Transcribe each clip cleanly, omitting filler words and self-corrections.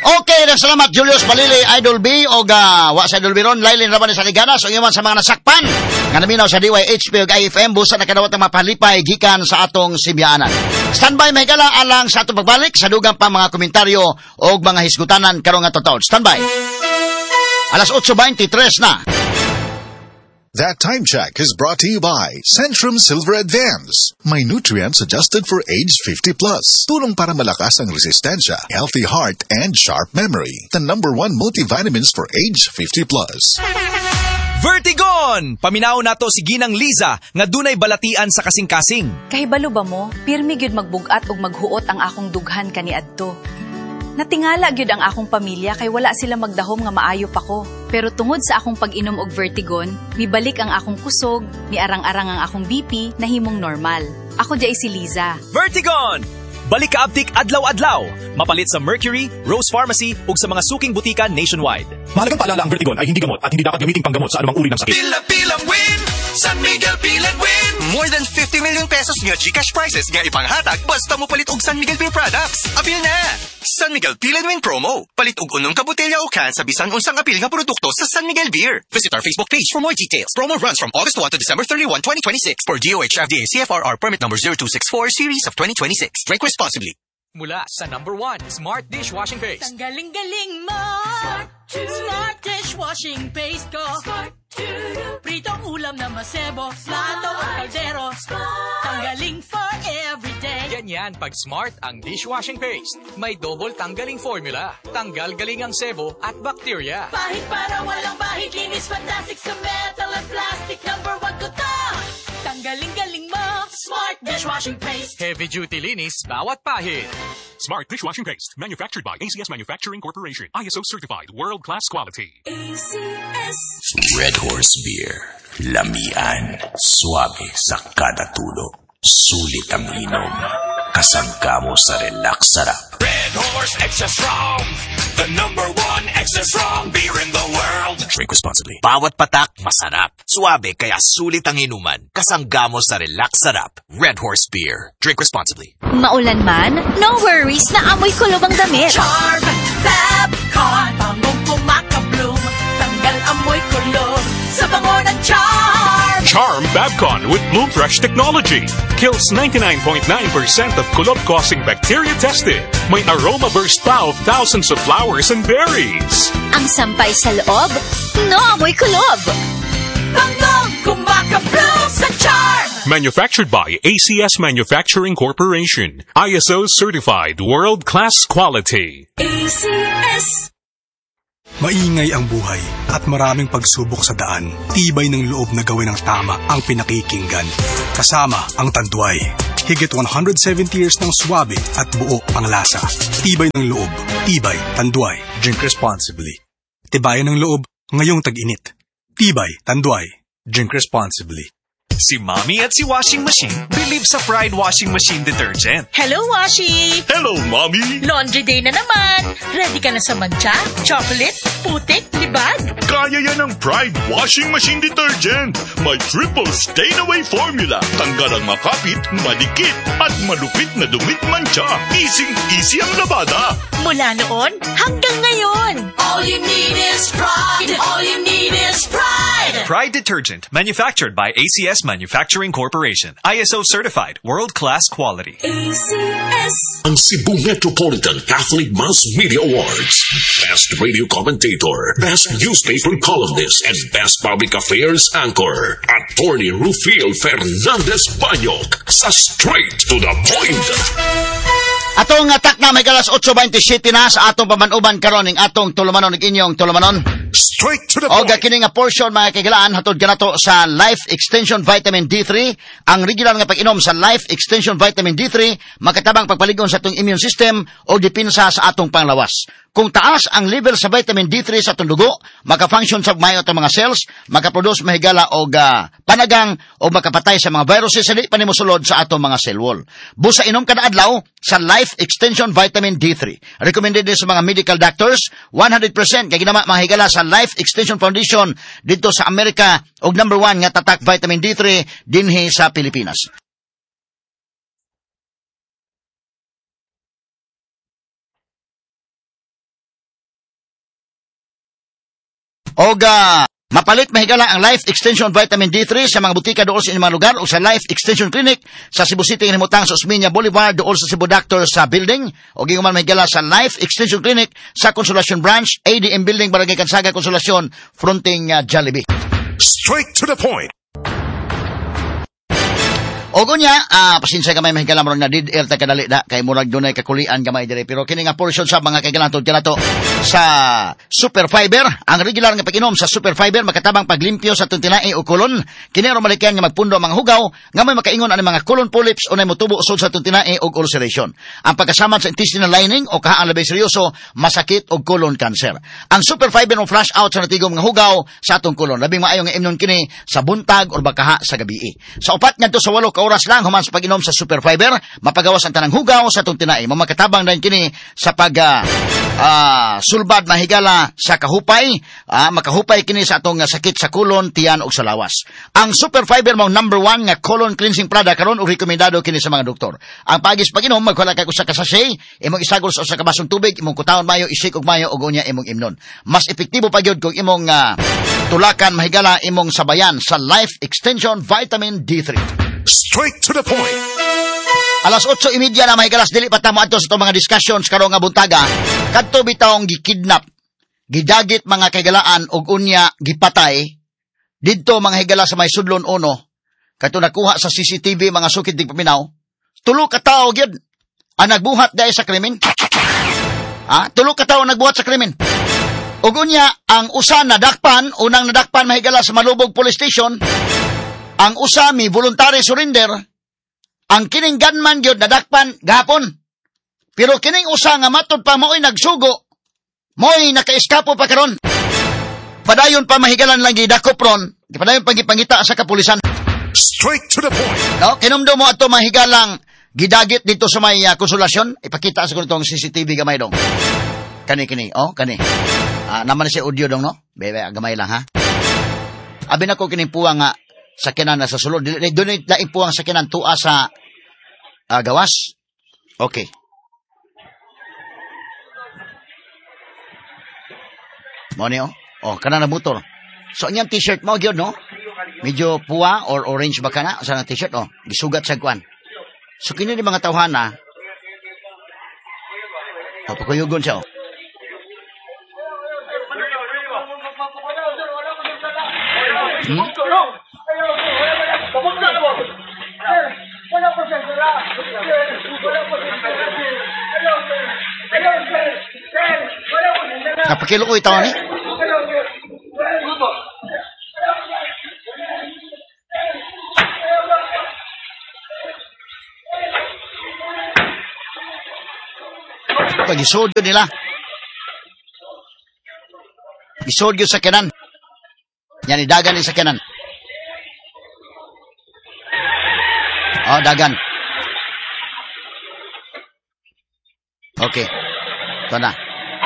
Okay, salamat Julius Balili, Idol B, o wa sa Idol B ron, Lailin Raban sa Liganas, o iman sa mga nasakpan, nga naminaw sa DYHP o IFM, busa na kadawat ang mapalipay, gikan sa atong Sibyaanan. Standby, may gala alang sa atong pagbalik, sa dugang pa mga komentaryo, o mga hisgutanan, karong nga taon. Standby. Alas 8:23 na. That time check is brought to you by Centrum Silver Advance. May nutrients adjusted for age 50 plus. Tulong para malakas ang resistensya, healthy heart, and sharp memory. The #1 multivitamins for age 50 plus. Vertigon! Paminaw nato si Ginang Liza nga dunay balatian sa kasing-kasing. Kahibalo ba mo, pirmi gyud magbugat og maghuot ang akong dughan kaniadto. Natingala gyud ang akong pamilya kay wala sila magdahom nga maayo pa ko. Pero tungod sa akong pag-inom og Vertigon, mibalik ang akong kusog, miarang-arang ang akong BP na himong normal. Ako jay si Liza. Vertigon! Balik ka abtik adlaw-adlaw. Mapalit sa Mercury, Rose Pharmacy ug sa mga suking butika nationwide. Mahalagang paalala ang Vertigon ay hindi gamot at hindi dapat gamiting panggamot sa anumang uri ng sakit. Pila-pilang win! San Miguel Pil and Win! More than 50 million pesos nga GCash prizes nga ipanghatag basta mo palit og San Miguel Pil products. Apil na! San Miguel Pil and Win promo. Palit og unong ka botelya o can sa bisan unsang apil nga produkto sa San Miguel Beer. Visit our Facebook page for more details. Promo runs from August 1 to December 31, 2026 for DOH FDA CFRR permit number 0264 series of 2026. Drink responsibly. Mula sa #1 Smart Dishwashing Paste. Ang galing-galing mo. Smart Dishwashing Paste ko. Pritong ulam na masebo. Plato o kaldero. Tanggaling for everyday. Ganyan pag Smart ang dishwashing paste. May double tanggaling formula. Tanggal galing ang sebo at bacteria. Bahid para walang bahid. Linis fantastic sa metal at plastic. #1 ko to. Tanggaling-galing mo. Smart Dishwashing Paste. Heavy duty linis bawat pahid. Smart Dishwashing Paste, manufactured by ACS Manufacturing Corporation. ISO certified, world-class quality. ACS. Red Horse Beer. Lamian. Suabe sa kada tulo. Sulit ang inom. Kasangga mo sa relax sarap. Red Horse Extra Strong. The #1 extra strong beer in the world. Drink responsibly. Bawat patak, masarap. Suabe kaya sulit ang inuman. Kasangga mo sa relax sarap. Red Horse Beer. Drink responsibly. Maulan man, no worries na amoy kulob ang damit. Charm Fabcon. Bangong kumakabloom. Tanggal amoy kulob sa bango ng Charm. Charm Fabcon with Bloom Fresh technology. Kills 99.9% of kulob-causing bacteria tested. May aroma burst pa of thousands of flowers and berries. Ang sampay sa loob, no amoy kulob. Bangong kumakabloom sa Charm. Manufactured by ACS Manufacturing Corporation. ISO certified, world-class quality. ACS. Maingay ang buhay at maraming pagsubok sa daan. Tibay ng loob na gawin ng tama ang pinakikinggan. Kasama ang Tanduay. Higit 170 years ng swabe at buo ang lasa. Tibay ng loob. Tibay, Tanduay. Drink responsibly. Tibayan ng loob ngayong tag-init. Tibay, Tanduay. Drink responsibly. Si Mommy at si Washing Machine believe sa Pride Washing Machine Detergent. Hello, Washi! Hello, Mommy! Laundry day na naman! Ready ka na sa mancha, chocolate, putik, libag? Kaya yan ang Pride Washing Machine Detergent. May triple stain-away formula. Tanggal ang makapit, madikit, at malupit na dumit mancha. Easy ang labada. Mula noon hanggang ngayon. All you need is pride. All you need is pride. Pride Detergent, manufactured by ACS Manufacturing Corporation. ISO certified, world-class quality. ACS. Ang Cebu Metropolitan Catholic Mass Media Awards. Best Radio Commentator, Best Newspaper Columnist, and Best Public Affairs Anchor. Attorney Rufil Fernandez Banyok sa Straight to the Point. Atong atak na may galas 8:27 na sa atong pamanuban karon ning atong tulumanon ning inyong tulumanon. Straight to the O point. kini nga portion mga kagilaan hatod kanato sa Life Extension Vitamin D3. Ang regular nga pag-inom sa Life Extension Vitamin D3 makatabang pagpaligon sa atong immune system o depensa sa atong panglawas. Kung taas ang level sa vitamin D3 sa atong dugo, maka-function sa mayo atong mga cells, maka-produce mahigala og panagang o makapatay sa mga viruses sa di pa nimo sulod sa atong mga cell wall. Busa inom kada adlaw sa Life Extension Vitamin D3. Recommended din sa mga medical doctors, 100% kay ginama mahigala sa Life Extension Foundation dito sa Amerika og #1 nga tatak vitamin D3 dinhi sa Pilipinas. Og mapalit mahigala ang Life Extension Vitamin D3 sa mga butika dool sa inyong mga lugar o sa Life Extension Clinic sa Cebu City himutang sa Osmeña Boulevard dool sa Cebu Doctor sa building o ginguman mahigala sa Life Extension Clinic sa Consolacion Branch, ADM Building, Barangay Kansaga, Consolacion, fronting Jollibee. Straight to the point. O gunya, pasensya gamay mahigala mo na did air ta kadali da kay murag dunay kakulian gamay dire pero kini nga portion sa mga kailangan kanato sa Super Fiber, ang regular nga pag-inom sa Super Fiber makatabang paglimpyo sa tuntinai o kulon. Kini ro malikyan nga magpundo ang mga hugaw nga may makaingon ani mga colon polyps o nay motubo usod sa tuntinai o ulceration. Ang pagkasamad sa intestinal lining o kahaan labay seryoso masakit og colon cancer. Ang Super Fiber no flush out sa natigom nga hugaw sa atong kulon. Labing maayo nga imnon kini sa buntag or bakaha sa gabi. Sa upat ngadto sa 8 oras lang human sa pag-inom sa Super Fiber, mapagawas ang tanang hugaw sa atong tinai. Mamakatabang din kini sa pag sulbad mahigala sa kahupay, makahupay kini sa atong sakit sa kulon, tiyan ug sa lawas. Ang Super Fiber mao number 1 nga colon cleansing product karon ug rekomendado kini sa mga doktor. Ang pagis pag-inom magwala kay usa ka sachet, imong isagol sa usa ka basong tubig, imong kutahon mayo, isik og mayo ug unya imong imnon. Mas epektibo pa gyud kung imong tulakan mahigala imong sabayan sa Life Extension Vitamin D3. Straight to the point. Alas 8:30 na mahigalas dili pa tamo adto sa itong mga discussions karon nga buntaga. Kadto bitawng gikidnap, gidagit mga kagalaan og unya gipatay didto mga higala sa may sudlon uno. Kadto nakuha sa CCTV mga sukid dig paminaw. Tulo ka tawo gyud ang nagbuhat dahil sa krimen. Tulo ka tawo nagbuhat sa krimen. Og unya ang usa nadakpan, unang nadakpan mahigala sa Malubog Police Station. Ang usa mi voluntary surrender. Ang kining gunman gyud nadakpan gahapon. Pero kining usa nga matud pa mo'y nagsugo. Mo'y nakaiskapo pa karon. Padayon pa mahigalan lang gidakop ron. Padayon pangipangita sa kapulisan. Straight to the point. No, kinumdo mo ato mahigalang gidagit dito sa may Konsolasyon. Ipakita sa kunitong CCTV gamay dong. Kani, kani. Naman si audio dong, no? Bebe, gamay lang, ha? Abi na ko kining puwa nga sakyanan na sa sulod. Doon na ipuang sakyanan tuwa sa gawas. Okay. Mo ni kana na motor. So anyang t-shirt mo gyud no? Medyo puwa or orange ba kana sa t-shirt gisugat sa kwan. So kini ni mga tawhana. Pakuyugon siya Napakilo ko itaw ni. Pagisod nila. Isod yun sa kanan. Yan, dagan sa kanan. Dagan. Okay. Ito na.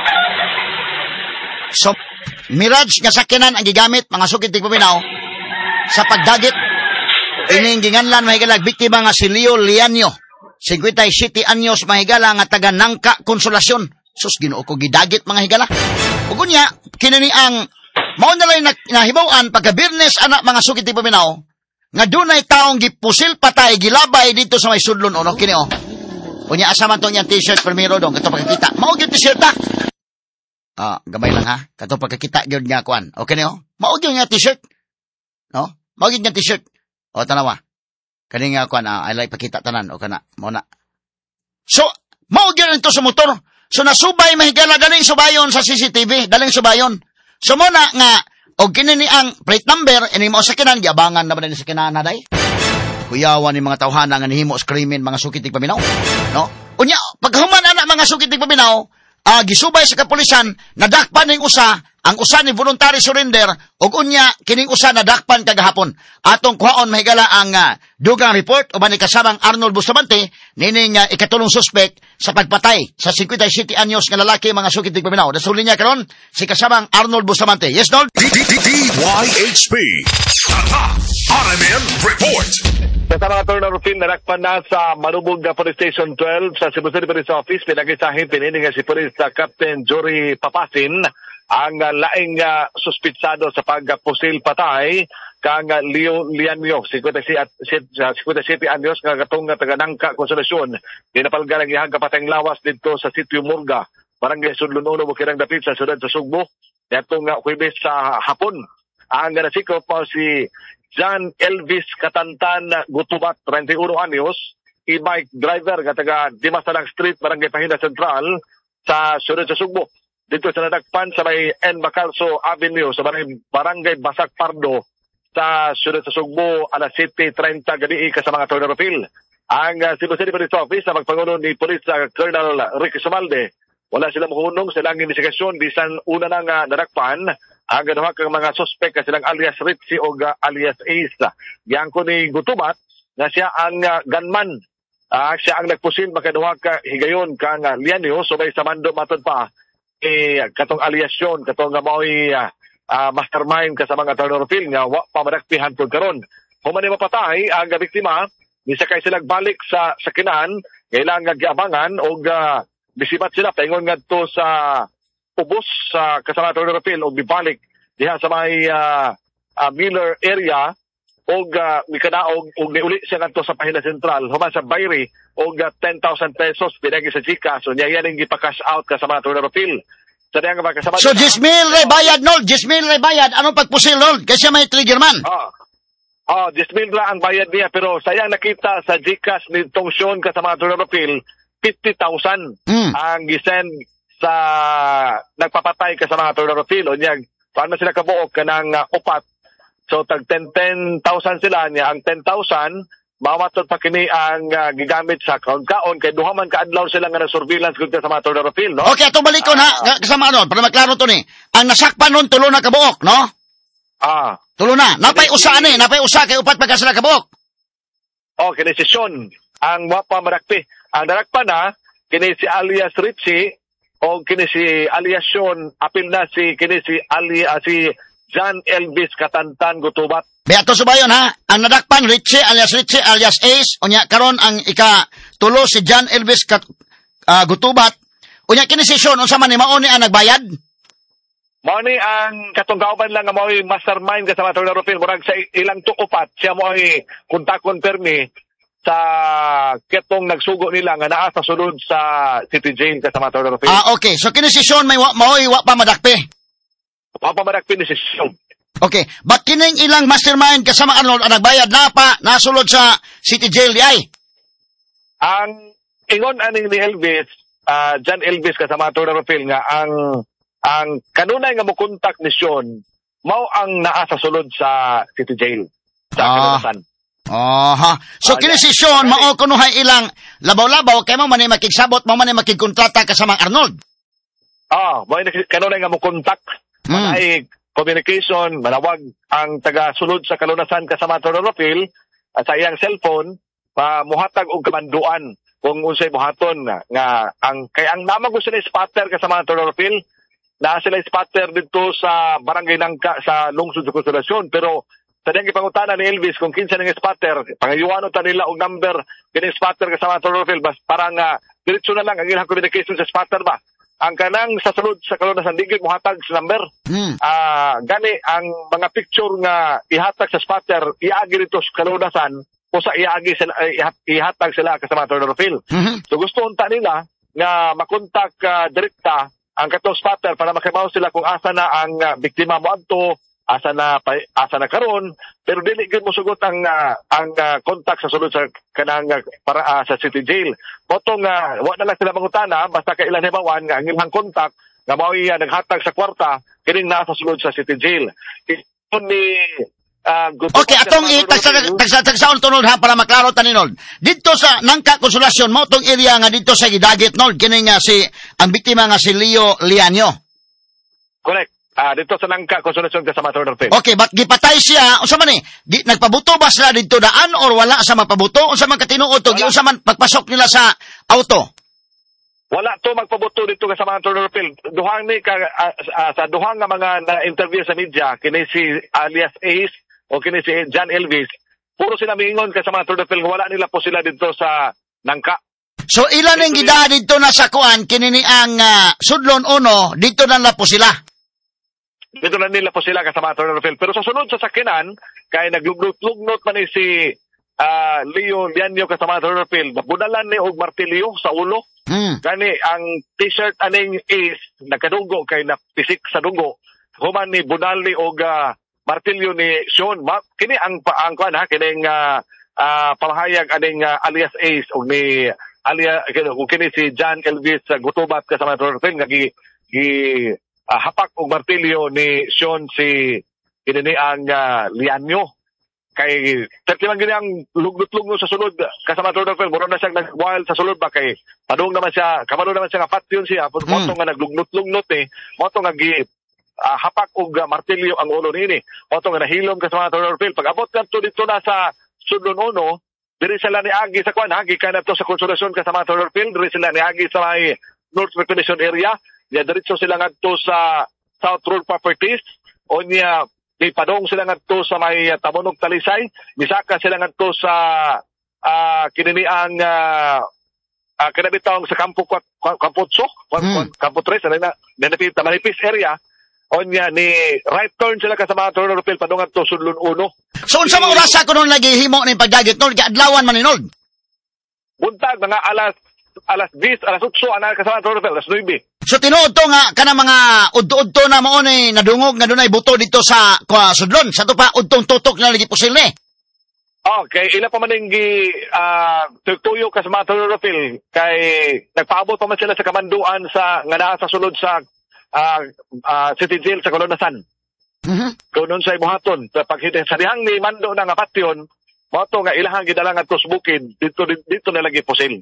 So, Mirage nga sakyanan ang gigamit, mga sukid tigpaminaw, sa pagdagit. Ining ginganlan mahigalag biktima nga si Leo Lianyo. 57 anyos mahigala nga taga Nangka, Konsolasyon. Sus, Ginoo ko gidagit mga higala. Ugunya, kinani ang maunalay nahibawan pagka Birnes anak mga sukid tigpaminaw, nga dunay taong gipusil patay, gilabay dito sa may sudlon uno, kini Unya asaman to niyang t-shirt primero dong, kato pagkakita. Mao gyud t-shirt ta. Gamay lang ha. Kato pagkakita gyud nga kuan. Okay niyo? Mao gyud nga t-shirt. No? Mao gyud nga t-shirt. Tanawa. Kani nga kuan, I like pakita tanan o kana. Mao na. So, mao gyud ito sa motor. So nasubay mahigala daling subayon sa CCTV, daling subayon. So mo na nga og kini ni ang plate number ini mao sa kinan giabangan na ba ni sa kinan na day? Kuyawan ni mga tawhana nga nihimo screaming mga sukid tigpaminaw. No? Unya, paghuman ana mga sukid tigpaminaw, gisubay sa kapulisan, nadakpan ning usa, ang usa ni voluntary surrender, ug unya kining usa nadakpan kagahapon. Atong kuhaon mahigala ang dugang report uban ni kasamang Arnold Bustamante, nining ikatulong suspect sa pagpatay sa 57 anyos nga lalaki mga sukid tigpaminaw. Dasuli niya karon si kasamang Arnold Bustamante. Yes, Nold? DYHP. RMN Report. Sa mga turn na routine, nanakpan na sa Malubog Police Station 12 sa Cebu City Police Office. Pinagisahin pinili nga si Police Captain Jory Papasin ang laing suspitsado sa pagpusil patay kang Leo Lianyo, 57 anyos, nga katong taga-Nangka, Konsolasyon, dinapalgan ang ihang kapateng lawas dito sa Sitio Murga, Barangay Sudlon 1, Bukirang Dapit, sa siyudad sa Sugbo. Itong Huwebes sa hapon. Ang nasikop po si John Elvis Katantan Gutubat, 31 anyos, e-bike driver nga taga Dimasalang Street, Barangay Pahina Central, sa siyudad sa Sugbo. Dito sa nadagpan sa may N. Bacalso Avenue sa Barangay Basak Pardo sa siyudad sa Sugbo, alas 7:30 gabi sa mga Tornarofil. Ang Cebu City Police Office na magpangulo ni Police Colonel Ricky Sumalde, wala silang mahunong sa ilang investigasyon, bisan una nang nadagpan ang ganawa kang mga suspect silang alias Ritzy o alias Ace. Yang ko ni Gutubat na siya ang gunman. Siya ang nagpusil makaduha ka higayon kang Lianyo, so may samando matod pa katong alias yun, katong mao'y mastermind ka sa mga Tornarofil nga wa pamadakpihan po karon. Human ni mapatay ang biktima, ni sakay silang balik sa sakinan, kailangan giabangan o bisibat sila paingon ngadto sa ubos sa kasama Tornarofil o bibalik diha sa may Miller area o mikadaog o niuli siya ngadto sa Pahina Central human sa Bayri o 10,000 pesos pinagi sa GCash, so niya yan yung ipa-cash out kasama Tornarofil. So 10,000 ray bayad, Nol. 10,000 ray bayad. Anong pagpusil, Nol? Kasi may trigger man. 10,000 lang ang bayad niya, pero sayang nakita sa GCash ni Tong Sean kasama Tornarofil, 50,000 ang gisend sa nagpapatay kasama Tornarofil. O niya, paano sila kabuok ka ng upat? So tag 10,000 sila niya. Ang 10,000, mawatod pa kini ang gigamit sa kaon-kaon kay duha man kaadlaw sila nga surveillance gud sa mga Tornarofil, no? Okay, atong balikon ha, kasama nun, para maklaro to ni. Ang nasakpan nun, tulo na kabuok, no? Tulo na. Napay usa kay upat pagka sila kabuok. Kini si Sean, ang wapa marakpi. Ang darakpa na, kini si alias Ritzy, o kini si alias Sean, apil na si John Elvis Katantan Gutubat. Beato subayon ha, ang nadakpan Ritzy alias Ace, unya karon ang ika-tulo si John Elvis Gutubat. Unya kini si Sean, unsa man ni mao ni ang nagbayad? Mao ni ang katunggawan lang nga mao mastermind ka sa Tornarofil, murag sa ilang tuupat siya mao kontakon permi sa ketong nagsugo nila nga naa sa sulod sa City Jail ka sa Tornarofil. Okay, so kini si Sean may wa pa madakpi. Wa pa madakpi ni si Sean. Okay, but kining ilang mastermind kasama Arnold ang nagbayad na pa nasulod sa City Jail di ay? Ang ingon aning ni Elvis, John Elvis kasama Tornarofil nga ang kanunay nga mokontak ni Sean mao ang naa sa sulod sa City Jail sa Kalunasan. So kini si Sean mao kunuhay ilang labaw-labaw kay mao man ni makigsabot, mao man ni makigkontrata kasama Arnold. Mao ni kanunay nga mokontak. Ay communication, manawag ang taga-sulod sa Kalunasan kasama Tornarofil sa iyang cellphone, muhatag og kamanduan kung unsay buhaton nga ang namang gusto ni spotter kasama Tornarofil, na sila spotter dito sa Barangay Nangka sa lungsod sa Konsolasyon, pero sa diyang ipangutana ni Elvis kung kinsa ng spotter, pangayuano ta nila og number kini spotter kasama Tornarofil, bas parang diretso na lang ang ilang communication sa spotter ba. Ang kanang sa sulod sa Kalunasan digid mohatag sa number. Gani ang mga picture nga ihatag sa spotter iagi dito sa Kalunasan o sa ihatag sila kasama Tornarofil. So gusto unta nila nga makontak direkta ang katong spotter para makibaw sila kung asa na ang biktima mo adto, asa na karon, pero dili gyud mosugot ang contact sa sulod sa kanang para sa City Jail. Potong wa na lang sila mangutana basta kailan hibawan nga ang ilang contact nga mao'y naghatag sa kwarta kining naa sa sulod sa City Jail. Okay, atong tagsaon tunod ha para maklaro ta ni Nol. Dito sa Nangka Konsolasyon mo tong area nga dito sa gidagit Nol, kini nga ang biktima nga si Leo Lianyo. Correct. Dito sa Nangka Konsolasyon kasama Tornarofil. Okay, but gipatay siya, unsa man nagpabuto ba sila dito daan or wala sa magpabuto? Unsa man katinuod to, unsa man pagpasok nila sa auto? Wala to magpabuto dito kasama Tornarofil. Duhang ni sa duhang nga mga na-interview sa media, kini si alias Ace o kini si John Elvis, puro sila miingon kasama Tornarofil, wala nila po sila dito sa Nangka. So ilan ang gida dito na sa kuan, kini ni ang Sudlon 1, dito na po sila? dito na nila po sila kasama Atty. Rafael. Pero sa sunod sa sakinan, kaya naglugnot-lugnot man ni si Leo Lianyo kasama Atty. Rafael, nabudalan ni og martilyo sa ulo. Kani ang t-shirt aning is nakadugo kay napisik sa dugo. Human ni budali og martilyo ni Sean. Kini ang kuan ha, kining palahayag aning alias Ace og ni kini si John Elvis Gutubat kasama Atty. Rafael nga hapak og martilyo ni Sean si kini ang Lianyo. Kay tertiman gini ang lugnot-lugnot sa sulod kasama Atty. Rafael, mura na siyang nag-wild sa sulod ba kay padung naman siya, kamano naman siya nga patyon siya, moto nga naglugnot-lugnot moto nga hapak og martilyo ang ulo nini, moto nga nahilom kasama Atty. Rafael. Pag abot kadto dito na sa sudlon uno, diri sila ni agi sa kuan agi kana to sa konsolasyon kasama Atty. Rafael, diri sila ni agi sa may North Recreation Area, ya diretso sila ngadto sa South Road Properties, onya di padong sila ngadto sa may Tabonog Talisay, misaka sila ngadto sa kinini ang kinabitong sa Campo 3, Campo 3 na nanapit Manipis area. Onya ni right turn sila kasama Atty. Rafael padong ngadto sudlon uno. So unsa man oras ako nun lagi himo ni pagdagit nol adlawan man ni nol? Buntag mga alas 10, alas 8 ana kasama Atty. Rafael, alas 9. So tinuod to nga kana mga udto-udto na mao ni nadungog nga dunay buto dito sa sudlon. Sa to pa udtong tutok na lagi pusil ni. Okay, ila pa man ning tuyo kasama Atty. Rafael kay nagpaabot pa man sila sa kamanduan sa nga naa sa sulod sa City Jail sa Colonasan. Kunon sa ibuhaton pag sa dihang ni mando na nga patyon, mo to nga ilahang gidala ngadto sa bukid dito na lagi pusil.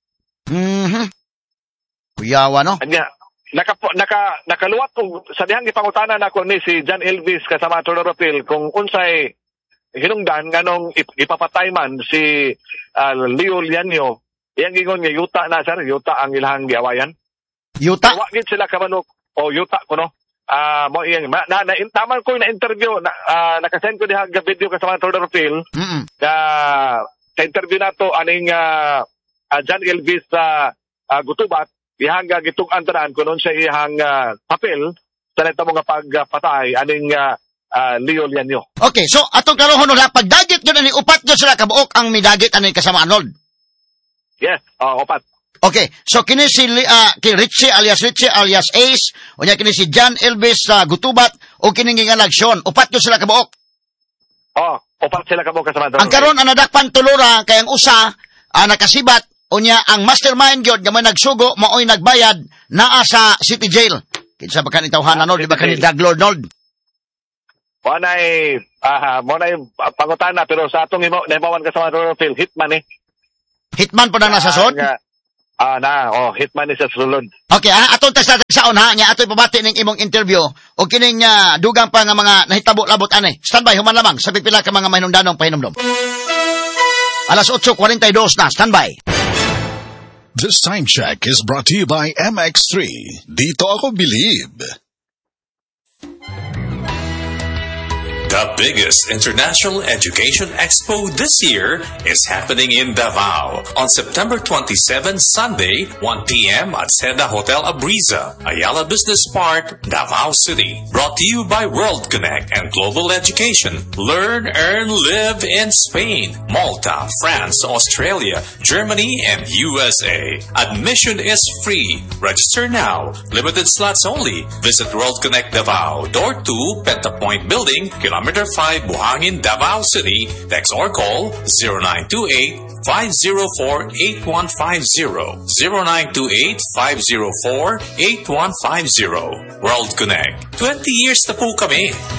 Kuyawa no? Anya, nakaluwat sa dihang ipangutanan ako ni si John Elvis kasama Atty. Rafael kung unsay hinungdan nganong ipapatay man si Leo Lianyo. Iyang gingon nga yuta na sir, yuta ang ilahang giawayan. Yuta? Wagit sila kamanok o yuta ko no. Mo iyang taman ko na interview nakasend ko diha ga video kasama Atty. Rafael. Sa interview nato aning John Elvis Gutubat, ihang gitug antanan kunon sa ihang papel sa nito mga pagpatay aning Leo Lianyo. Okay, so atong karohon na pagdagit gyud ani upat gyud sila kabuok ang midagit ani kasama Arnold. Yes, upat. Okay, so kini si Richie alias Ace, unya kini si John Elvis Gutubat o kini gingalag Sean, upat gyud sila kabuok. Upat sila kabuok kasama Arnold. Ang karon ang nadakpan tulura kay ang usa nakasibat. Unya ang mastermind gyud nga may nagsugo maoy nagbayad naa sa City Jail. Kinsa ba kanang tawhanan no, di ba kanang drug lord nod? Mo nay pangutana pero sa atong himawan kasama Atty. Rafael hitman Hitman pa na nasa sod? Hitman ni sa sulod. Okay, atong test natin saon ha, nya atoy pabati ning imong interview o kining dugang pa nga mga nahitabo-labot ani. Standby human lamang sa pipila ka mga mahinungdanong pahinumdom. Alas 8:42 na, standby. This time check is brought to you by MX3. Dito ako believe. The biggest international education expo this year is happening in Davao on September 27, Sunday, 1 p.m. at Seda Hotel Abriza, Ayala Business Park, Davao City. Brought to you by World Connect and Global Education. Learn, earn, live in Spain, Malta, France, Australia, Germany, and USA. Admission is free. Register now. Limited slots only. Visit World Connect Davao, Door 2, Pentapoint Building, Kilometer 5, Buhangin, Davao City. Text or call 0928-504-8150. 0928-504-8150. World Connect. 20 years na po kami.